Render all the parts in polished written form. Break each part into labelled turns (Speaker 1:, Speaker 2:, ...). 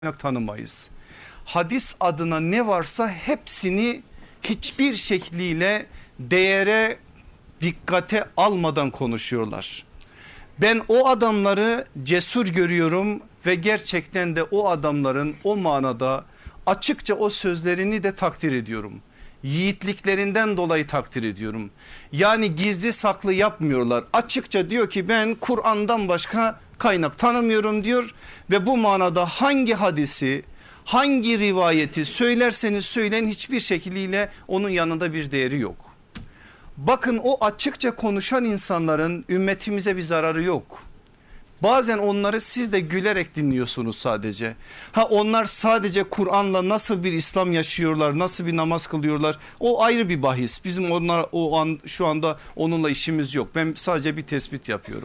Speaker 1: tanımayız. Hadis adına ne varsa hepsini hiçbir şekliyle değere, dikkate almadan konuşuyorlar. Ben o adamları cesur görüyorum ve gerçekten de o adamların o manada açıkça o sözlerini de takdir ediyorum. Yiğitliklerinden dolayı takdir ediyorum. Yani gizli saklı yapmıyorlar. Açıkça diyor ki ben Kur'an'dan başka kaynak tanımıyorum diyor ve bu manada hangi hadisi, hangi rivayeti söylerseniz söyleyin hiçbir şekliyle onun yanında bir değeri yok. Bakın o açıkça konuşan insanların ümmetimize bir zararı yok. Bazen onları siz de gülerek dinliyorsunuz sadece. Onlar sadece Kur'an'la nasıl bir İslam yaşıyorlar, nasıl bir namaz kılıyorlar, o ayrı bir bahis. Bizim şu anda onunla işimiz yok. Ben sadece bir tespit yapıyorum.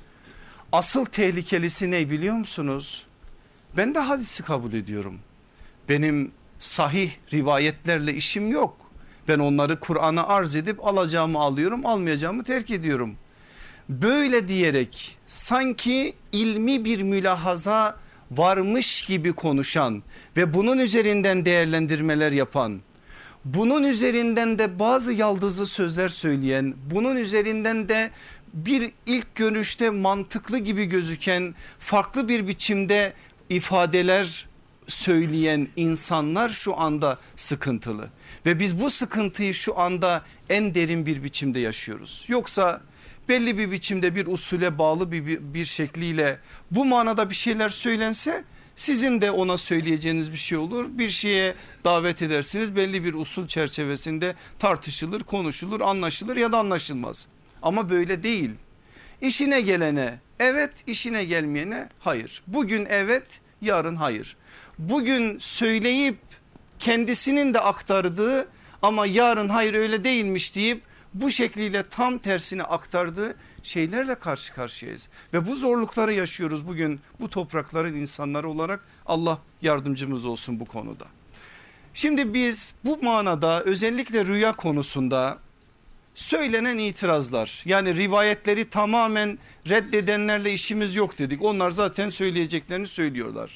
Speaker 1: Asıl tehlikelisi ne biliyor musunuz? Ben de hadisi kabul ediyorum. Benim sahih rivayetlerle işim yok. Ben onları Kur'an'a arz edip alacağımı alıyorum, almayacağımı terk ediyorum. Böyle diyerek sanki ilmi bir mülahaza varmış gibi konuşan ve bunun üzerinden değerlendirmeler yapan, bunun üzerinden de bazı yaldızlı sözler söyleyen, bunun üzerinden de bir ilk görüşte mantıklı gibi gözüken farklı bir biçimde ifadeler söyleyen insanlar şu anda sıkıntılı ve biz bu sıkıntıyı şu anda en derin bir biçimde yaşıyoruz. Yoksa belli bir biçimde bir usule bağlı bir şekliyle bu manada bir şeyler söylense sizin de ona söyleyeceğiniz bir şey olur. Bir şeye davet edersiniz, belli bir usul çerçevesinde tartışılır, konuşulur, anlaşılır ya da anlaşılmaz. Ama böyle değil. İşine gelene evet, işine gelmeyene hayır. Bugün evet, yarın hayır. Bugün söyleyip kendisinin de aktardığı ama yarın hayır öyle değilmiş deyip bu şekliyle tam tersine aktardığı şeylerle karşı karşıyayız. Ve bu zorlukları yaşıyoruz bugün bu toprakların insanları olarak. Allah yardımcımız olsun bu konuda. Şimdi biz bu manada özellikle rüya konusunda söylenen itirazlar, yani rivayetleri tamamen reddedenlerle işimiz yok dedik. Onlar zaten söyleyeceklerini söylüyorlar.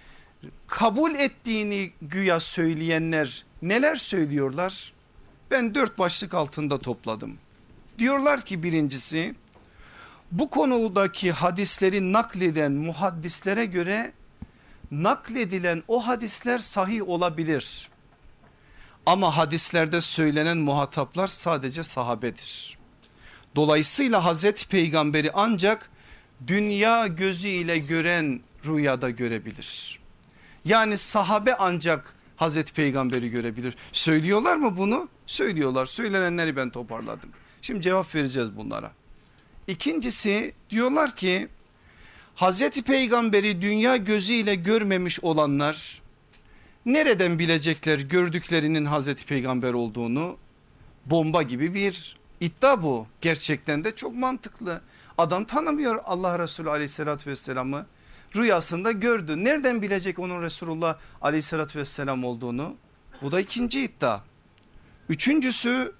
Speaker 1: Kabul ettiğini güya söyleyenler neler söylüyorlar? Ben 4 başlık altında topladım. Diyorlar ki birincisi, bu konudaki hadisleri nakleden muhaddislere göre nakledilen o hadisler sahih olabilir. Ama hadislerde söylenen muhataplar sadece sahabedir. Dolayısıyla Hazreti Peygamberi ancak dünya gözüyle gören rüyada görebilir. Yani sahabe ancak Hazreti Peygamberi görebilir. Söylüyorlar mı bunu? Söylüyorlar. Söylenenleri ben toparladım. Şimdi cevap vereceğiz bunlara. İkincisi, diyorlar ki Hazreti Peygamberi dünya gözüyle görmemiş olanlar nereden bilecekler gördüklerinin Hazreti Peygamber olduğunu? Bomba gibi bir iddia bu. Gerçekten de çok mantıklı. Adam tanımıyor Allah Resulü aleyhissalatü vesselam'ı. Rüyasında gördü. Nereden bilecek onun Resulullah aleyhissalatü vesselam olduğunu? Bu da ikinci iddia. Üçüncüsü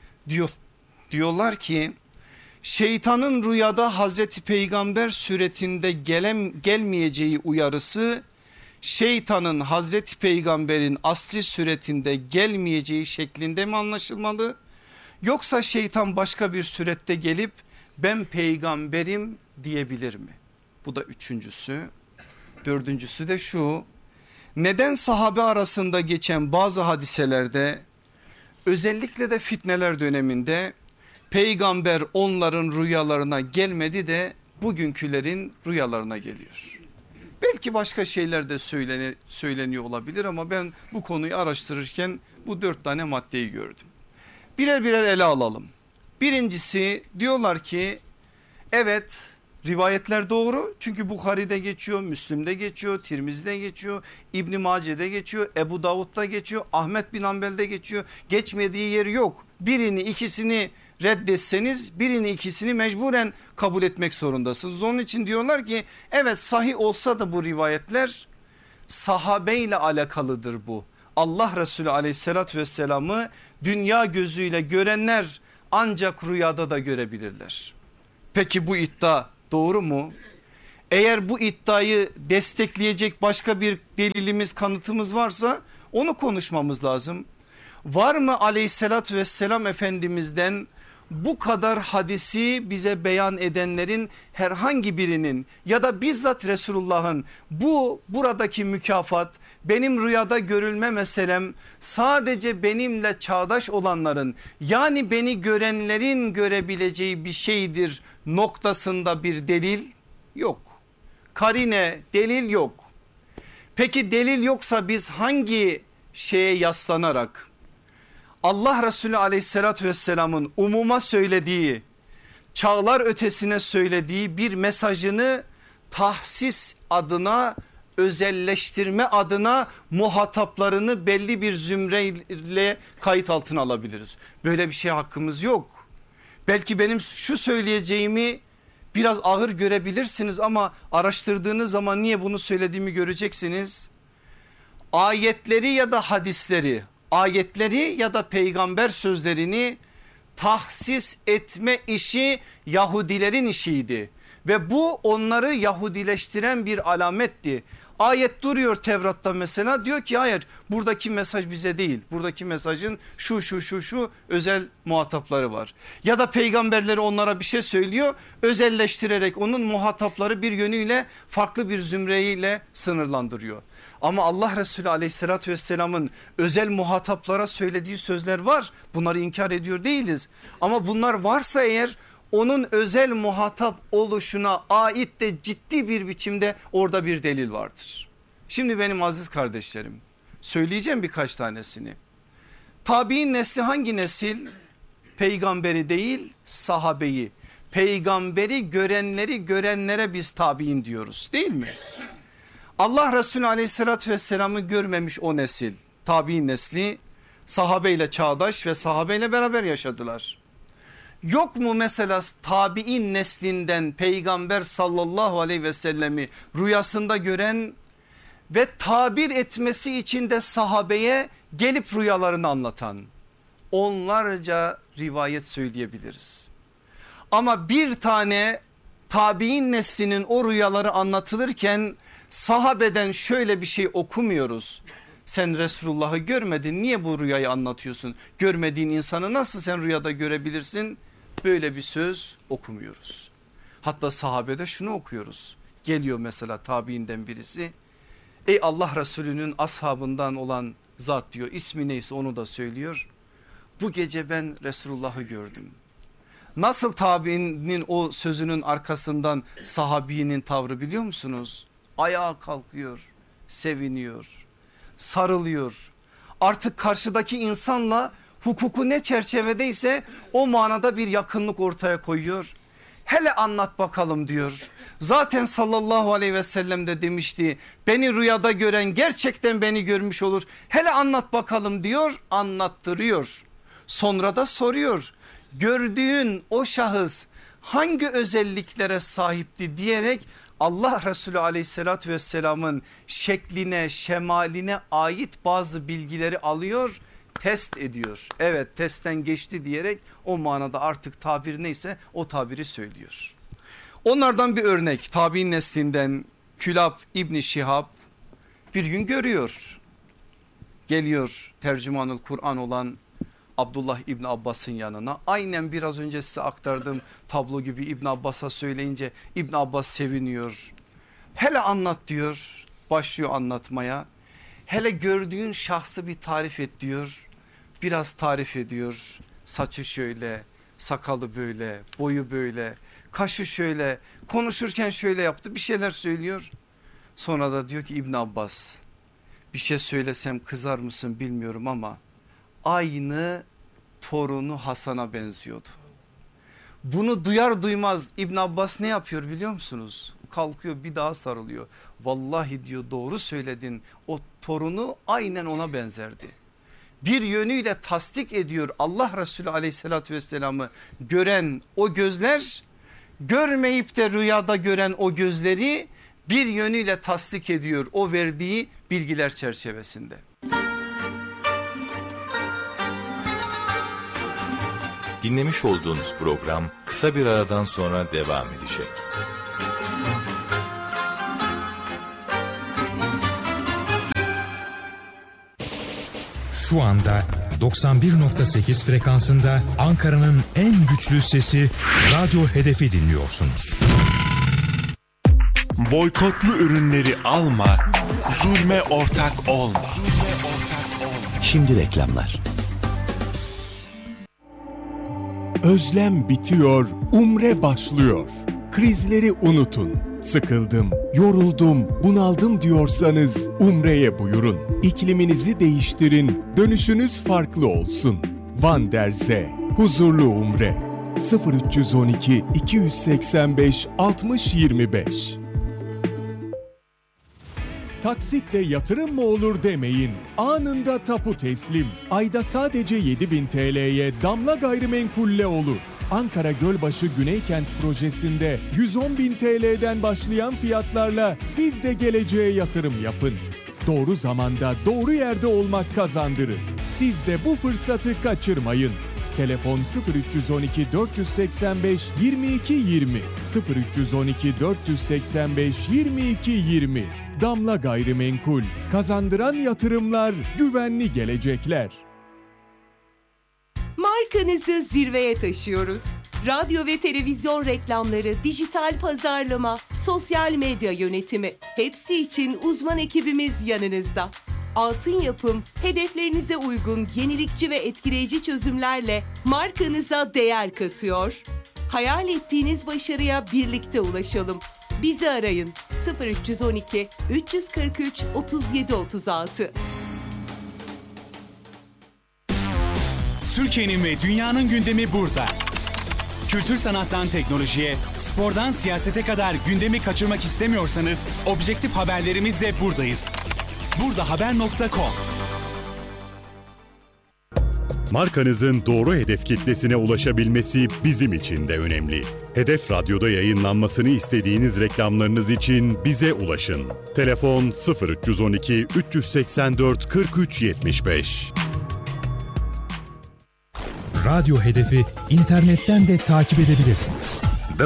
Speaker 1: diyorlar ki şeytanın rüyada Hazreti Peygamber suretinde gelmeyeceği uyarısı şeytanın Hazreti Peygamber'in asli suretinde gelmeyeceği şeklinde mi anlaşılmalı? Yoksa şeytan başka bir surette gelip ben peygamberim diyebilir mi? Bu da üçüncüsü. Dördüncüsü de şu: neden sahabe arasında geçen bazı hadiselerde özellikle de fitneler döneminde peygamber onların rüyalarına gelmedi de bugünkülerin rüyalarına geliyor? Belki başka şeyler de söyleniyor olabilir ama ben bu konuyu araştırırken bu 4 tane maddeyi gördüm. Birer birer ele alalım. Birincisi, diyorlar ki evet, rivayetler doğru, çünkü Bukhari'de geçiyor, Müslim'de geçiyor, Tirmizi'de geçiyor, İbn Mace'de geçiyor, Ebu Davud'da geçiyor, Ahmet bin Hanbel'de geçiyor. Geçmediği yeri yok. Birini ikisini reddetseniz birini ikisini mecburen kabul etmek zorundasınız. Onun için diyorlar ki evet, sahih olsa da bu rivayetler sahabeyle alakalıdır bu. Allah Resulü aleyhissalatü vesselam'ı dünya gözüyle görenler ancak rüyada da görebilirler. Peki bu iddia doğru mu? Eğer bu iddiayı destekleyecek başka bir delilimiz, kanıtımız varsa onu konuşmamız lazım. Var mı aleyhissalatü vesselam Efendimiz'den bu kadar hadisi bize beyan edenlerin herhangi birinin ya da bizzat Resulullah'ın buradaki mükafat benim rüyada görülme meselem sadece benimle çağdaş olanların, yani beni görenlerin görebileceği bir şeydir noktasında bir delil yok. Karine, delil yok. Peki delil yoksa biz hangi şeye yaslanarak Allah Resulü aleyhissalatü vesselamın umuma söylediği, çağlar ötesine söylediği bir mesajını tahsis adına, özelleştirme adına muhataplarını belli bir zümreyle kayıt altına alabiliriz? Böyle bir şeye hakkımız yok. Belki benim şu söyleyeceğimi biraz ağır görebilirsiniz ama araştırdığınız zaman niye bunu söylediğimi göreceksiniz. Ayetleri ya da hadisleri, ayetleri ya da peygamber sözlerini tahsis etme işi Yahudilerin işiydi ve bu onları Yahudileştiren bir alametti. Ayet duruyor Tevrat'ta mesela, diyor ki hayır, buradaki mesaj bize değil, buradaki mesajın şu özel muhatapları var. Ya da peygamberleri onlara bir şey söylüyor, özelleştirerek onun muhatapları bir yönüyle farklı bir zümreyle sınırlandırıyor. Ama Allah Resulü aleyhissalatü vesselamın özel muhataplara söylediği sözler var, bunları inkar ediyor değiliz. Ama bunlar varsa eğer, onun özel muhatap oluşuna ait de ciddi bir biçimde orada bir delil vardır. Şimdi benim aziz kardeşlerim, söyleyeceğim birkaç tanesini. Tabi'in nesli hangi nesil? Peygamberi değil, sahabeyi. Peygamberi görenleri görenlere biz tabi'in diyoruz, değil mi? Allah Resulü aleyhissalatü vesselam'ı görmemiş o nesil, tabi'in nesli, sahabeyle çağdaş ve sahabeyle beraber yaşadılar. Yok mu mesela tabi'in neslinden peygamber sallallahu aleyhi ve sellemi rüyasında gören ve tabir etmesi için de sahabeye gelip rüyalarını anlatan? Onlarca rivayet söyleyebiliriz. Ama bir tane tabi'in neslinin o rüyaları anlatılırken sahabeden şöyle bir şey okumuyoruz. Sen Resulullah'ı görmedin, niye bu rüyayı anlatıyorsun? Görmediğin insanı nasıl sen rüyada görebilirsin? Böyle bir söz okumuyoruz. Hatta sahabede şunu okuyoruz. Geliyor mesela tabiinden birisi. Ey Allah Resulü'nün ashabından olan zat diyor, ismi neyse onu da söylüyor. Bu gece ben Resulullah'ı gördüm. Nasıl tabiinin o sözünün arkasından sahabinin tavrı biliyor musunuz? Ayağa kalkıyor, seviniyor, sarılıyor. Artık karşıdaki insanla hukuku ne çerçevedeyse o manada bir yakınlık ortaya koyuyor. Hele anlat bakalım diyor. Zaten sallallahu aleyhi ve sellem de demişti, beni rüyada gören gerçekten beni görmüş olur. Hele anlat bakalım diyor, anlattırıyor. Sonra da soruyor, gördüğün o şahıs hangi özelliklere sahipti diyerek Allah Resulü aleyhissalatü vesselamın şekline, şemaline ait bazı bilgileri alıyor, test ediyor. Evet, testten geçti diyerek o manada artık tabir neyse o tabiri söylüyor. Onlardan bir örnek, tabi'in neslinden Külab İbni Şihab bir gün görüyor. Geliyor tercümanul Kur'an olan Abdullah İbni Abbas'ın yanına. Aynen biraz önce size aktardığım tablo gibi İbni Abbas'a söyleyince İbni Abbas seviniyor. Hele anlat diyor, başlıyor anlatmaya. Hele gördüğün şahsı bir tarif et diyor. Biraz tarif ediyor. Saçı şöyle, sakalı böyle, boyu böyle, kaşı şöyle, konuşurken şöyle yaptı, bir şeyler söylüyor. Sonra da diyor ki İbn Abbas, bir şey söylesem kızar mısın bilmiyorum ama aynı torunu Hasan'a benziyordu. Bunu duyar duymaz İbn Abbas ne yapıyor biliyor musunuz? Kalkıyor bir daha sarılıyor. Vallahi diyor, doğru söyledin, o torunu aynen ona benzerdi. Bir yönüyle tasdik ediyor Allah Resulü aleyhissalatü vesselam'ı gören o gözler, görmeyip de rüyada gören o gözleri bir yönüyle tasdik ediyor o verdiği bilgiler çerçevesinde.
Speaker 2: Dinlemiş olduğunuz program kısa bir aradan sonra devam edecek.
Speaker 3: şu anda 91.8 frekansında Ankara'nın en güçlü sesi Radyo Hedef'i dinliyorsunuz.
Speaker 4: Boykotlu ürünleri alma, zulme ortak olma.
Speaker 5: Şimdi reklamlar.
Speaker 6: Özlem bitiyor, umre başlıyor. Krizleri unutun. Sıkıldım, yoruldum, bunaldım diyorsanız umreye buyurun. İkliminizi değiştirin, dönüşünüz farklı olsun. Van der Zee, huzurlu umre. 0312 285 60 25. Taksitle yatırım mı olur demeyin. Anında tapu teslim. Ayda sadece 7.000 TL'ye Damla Gayrimenkul'le olur. Ankara Gölbaşı Güneykent projesinde 110.000 TL'den başlayan fiyatlarla siz de geleceğe yatırım yapın. Doğru zamanda doğru yerde olmak kazandırır. Siz de bu fırsatı kaçırmayın. Telefon 0312 485 22 20 0312 485 22 20. Damla Gayrimenkul, kazandıran yatırımlar, güvenli gelecekler.
Speaker 7: Markanızı zirveye taşıyoruz. Radyo ve televizyon reklamları, dijital pazarlama, sosyal medya yönetimi, hepsi için uzman ekibimiz yanınızda. Altın Yapım, hedeflerinize uygun yenilikçi ve etkileyici çözümlerle markanıza değer katıyor. Hayal ettiğiniz başarıya birlikte ulaşalım. Bizi arayın 0312 343 37 36.
Speaker 8: Türkiye'nin ve dünyanın gündemi burada. Kültür sanattan teknolojiye, spordan siyasete kadar gündemi kaçırmak istemiyorsanız objektif haberlerimizle buradayız. Burdahaber.com.
Speaker 9: Markanızın doğru hedef kitlesine ulaşabilmesi bizim için de önemli. Hedef Radyo'da yayınlanmasını istediğiniz reklamlarınız için bize ulaşın. Telefon 0312 384 43 75.
Speaker 3: Radyo Hedef'i internetten de takip edebilirsiniz.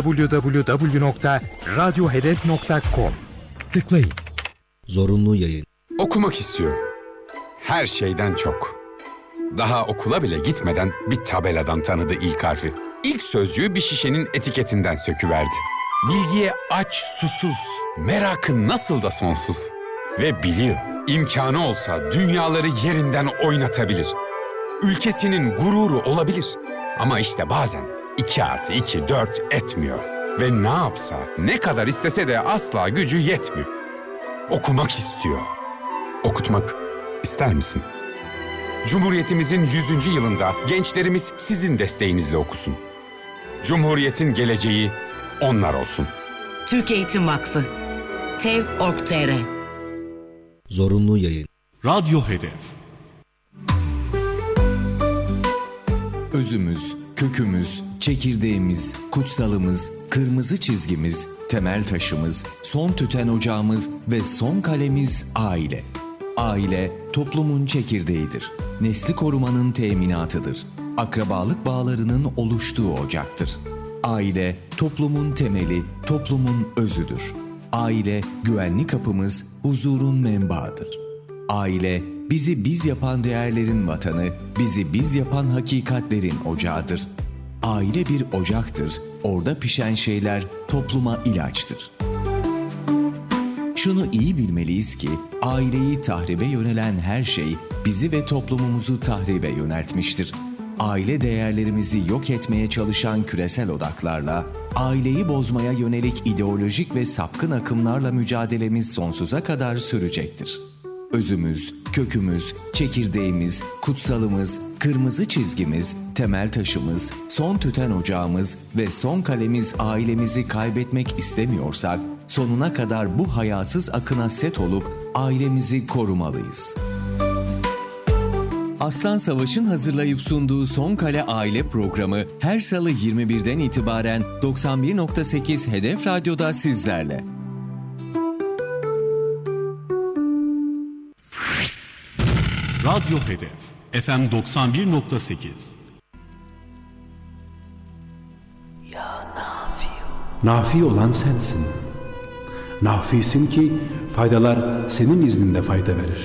Speaker 3: www.radyohedef.com. Tıklayın.
Speaker 5: Zorunlu yayın.
Speaker 10: Okumak istiyorum. Her şeyden çok. Daha okula bile gitmeden bir tabeladan tanıdı ilk harfi. İlk sözcüğü bir şişenin etiketinden söküverdi. Bilgiye aç, susuz, merakı nasıl da sonsuz. Ve biliyor, imkanı olsa dünyaları yerinden oynatabilir. Ülkesinin gururu olabilir. Ama işte bazen 2+2 4 etmiyor. Ve ne yapsa, ne kadar istese de asla gücü yetmiyor. Okumak istiyor. Okutmak ister misin? Cumhuriyetimizin 100. yılında gençlerimiz sizin desteğinizle okusun. Cumhuriyetin geleceği onlar olsun.
Speaker 11: Türk Eğitim Vakfı TEV.org.tr.
Speaker 5: Zorunlu yayın.
Speaker 6: Radyo Hedef.
Speaker 12: Özümüz, kökümüz, çekirdeğimiz, kutsalımız, kırmızı çizgimiz, temel taşımız, son tüten ocağımız ve son kalemiz aile. Aile, toplumun çekirdeğidir. Nesli korumanın teminatıdır. Akrabalık bağlarının oluştuğu ocaktır. Aile, toplumun temeli, toplumun özüdür. Aile, güvenli kapımız, huzurun menbaıdır. Aile, bizi biz yapan değerlerin vatanı, bizi biz yapan hakikatlerin ocağıdır. Aile bir ocaktır, orada pişen şeyler topluma ilaçtır. Şunu iyi bilmeliyiz ki, aileyi tahribe yönelen her şey bizi ve toplumumuzu tahribe yöneltmiştir. Aile değerlerimizi yok etmeye çalışan küresel odaklarla, aileyi bozmaya yönelik ideolojik ve sapkın akımlarla mücadelemiz sonsuza kadar sürecektir. Özümüz, kökümüz, çekirdeğimiz, kutsalımız, kırmızı çizgimiz, temel taşımız, son tüten ocağımız ve son kalemiz ailemizi kaybetmek istemiyorsak, sonuna kadar bu hayasız akına set olup ailemizi korumalıyız. Aslan Savaş'ın hazırlayıp sunduğu Son Kale Aile programı her salı 21'den itibaren 91.8 Hedef Radyo'da sizlerle.
Speaker 6: Radyo Hedef. FM 91.8.
Speaker 13: Nafi olan sensin. Nafisin ki faydalar senin izninde fayda verir.